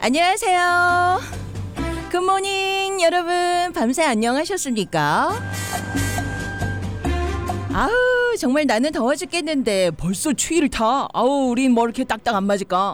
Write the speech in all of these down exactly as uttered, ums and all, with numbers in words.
안녕하세요. 굿모닝 여러분. 밤새 안녕하셨습니까? 아우 정말 나는 더워 죽겠는데 벌써 추위를 타. 아우 우린 뭐 이렇게 딱딱 안 맞을까?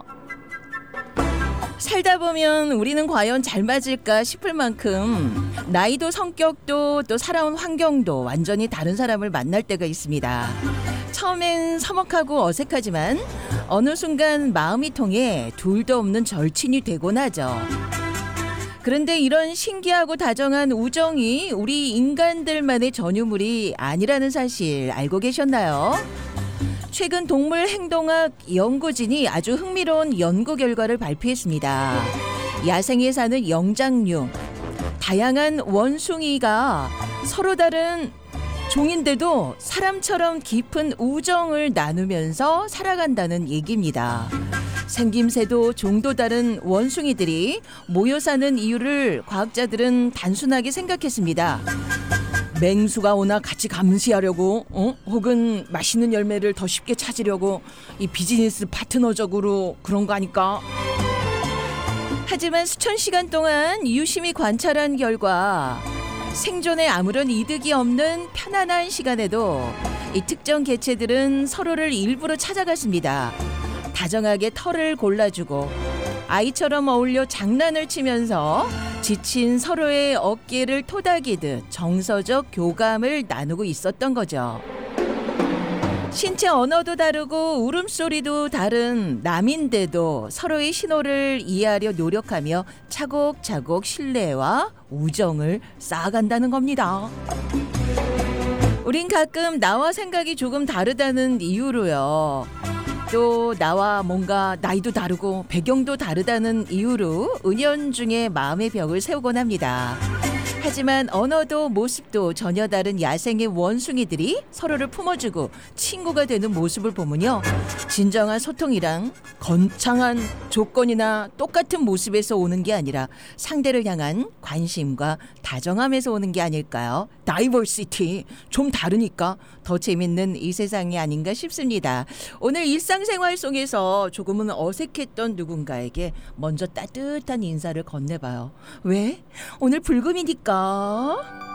살다 보면 우리는 과연 잘 맞을까 싶을 만큼 나이도 성격도 또 살아온 환경도 완전히 다른 사람을 만날 때가 있습니다. 처음엔 서먹하고 어색하지만 어느 순간 마음이 통해 둘도 없는 절친이 되곤 하죠. 그런데 이런 신기하고 다정한 우정이 우리 인간들만의 전유물이 아니라는 사실 알고 계셨나요? 최근 동물 행동학 연구진이 아주 흥미로운 연구 결과를 발표했습니다. 야생에 사는 영장류, 다양한 원숭이가 서로 다른 종인데도 사람처럼 깊은 우정을 나누면서 살아간다는 얘기입니다. 생김새도 종도 다른 원숭이들이 모여 사는 이유를 과학자들은 단순하게 생각했습니다. 맹수가 오나 같이 감시하려고, 어? 혹은 맛있는 열매를 더 쉽게 찾으려고 이 비즈니스 파트너적으로 그런 거 아닐까? 하지만 수천 시간 동안 유심히 관찰한 결과 생존에 아무런 이득이 없는 편안한 시간에도 이 특정 개체들은 서로를 일부러 찾아갔습니다. 다정하게 털을 골라주고 아이처럼 어울려 장난을 치면서 지친 서로의 어깨를 토닥이듯 정서적 교감을 나누고 있었던 거죠. 신체 언어도 다르고 울음소리도 다른 남인데도 서로의 신호를 이해하려 노력하며 차곡차곡 신뢰와 우정을 쌓아간다는 겁니다. 우린 가끔 나와 생각이 조금 다르다는 이유로요. 또 나와 뭔가 나이도 다르고 배경도 다르다는 이유로 은연중에 마음의 벽을 세우곤 합니다. 하지만 언어도 모습도 전혀 다른 야생의 원숭이들이 서로를 품어주고 친구가 되는 모습을 보면요, 진정한 소통이랑 거창한 조건이나 똑같은 모습에서 오는 게 아니라 상대를 향한 관심과 다정함에서 오는 게 아닐까요? 다이버시티, 좀 다르니까 더 재밌는 이 세상이 아닌가 싶습니다. 오늘 일상생활 속에서 조금은 어색했던 누군가에게 먼저 따뜻한 인사를 건네봐요. 왜? 오늘 불금이니까.